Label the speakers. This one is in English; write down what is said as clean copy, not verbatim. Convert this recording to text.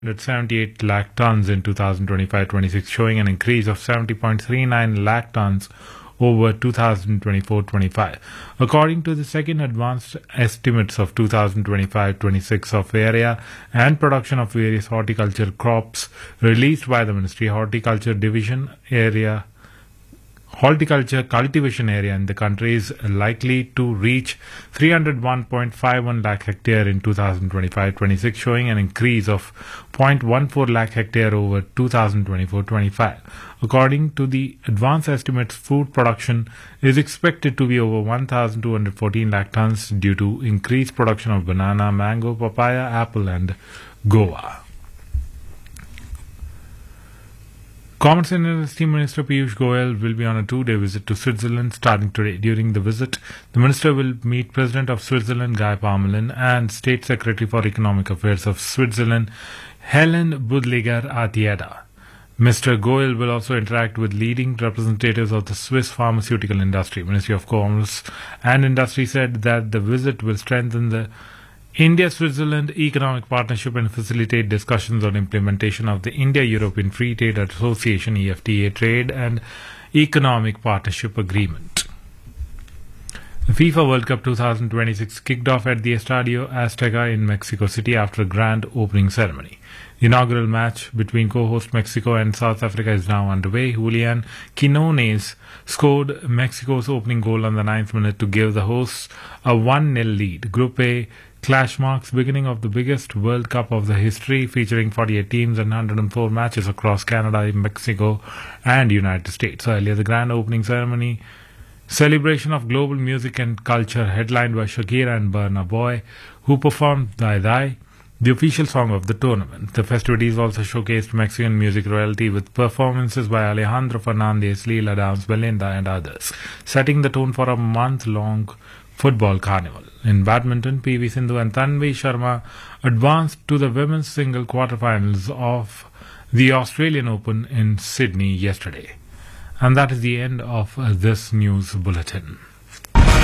Speaker 1: 78 lakh tons in 2025-26, showing an increase of 70.39 lakh tons over 2024-25. According to the second advanced estimates of 2025-26 of area and production of various horticulture crops released by the Ministry, horticulture cultivation area in the country is likely to reach 301.51 lakh hectare in 2025-26, showing an increase of 0.14 lakh hectare over 2024-25. According to the advanced estimates, food production is expected to be over 1,214 lakh tons due to increased production of banana, mango, papaya, apple and guava. Commerce and Industry Minister Piyush Goyal will be on a two-day visit to Switzerland starting today. During the visit, the minister will meet President of Switzerland Guy Parmelin and State Secretary for Economic Affairs of Switzerland Helen Budliger-Artieda. Mr. Goyal will also interact with leading representatives of the Swiss pharmaceutical industry. Ministry of Commerce and Industry said that the visit will strengthen the India-Switzerland economic partnership and facilitate discussions on implementation of the India-European Free Trade Association EFTA trade and economic partnership agreement. The FIFA World Cup 2026 kicked off at the Estadio Azteca in Mexico City after a grand opening ceremony. The inaugural match between co-host Mexico and South Africa is now underway. Julian Quinones scored Mexico's opening goal on the 9th minute to give the hosts a 1-0 lead. Group A clash marks beginning of the biggest World Cup of the history, featuring 48 teams and 104 matches across Canada, Mexico and United States. Earlier, the grand opening ceremony celebration of global music and culture headlined by Shakira and Burna Boy, who performed Dai Dai, the official song of the tournament. The festivities also showcased Mexican music royalty with performances by Alejandro Fernandez, Leela Downs, Belinda and others, setting the tone for a month-long football carnival. In badminton, PV Sindhu and Tanvi Sharma advanced to the women's single quarterfinals of the Australian Open in Sydney yesterday. And that is the end of this news bulletin.